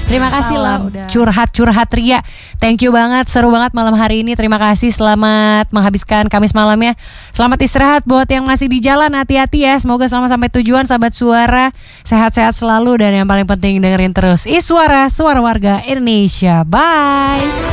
Terima kasih Salam. loh curhat Ria. Thank you banget, seru banget malam hari ini. Terima kasih, selamat menghabiskan Kamis malamnya. Selamat istirahat buat yang masih di jalan, hati-hati ya. Semoga selamat sampai tujuan sahabat Suara. Sehat-sehat selalu dan yang paling penting dengerin terus Suara warga Indonesia. Bye.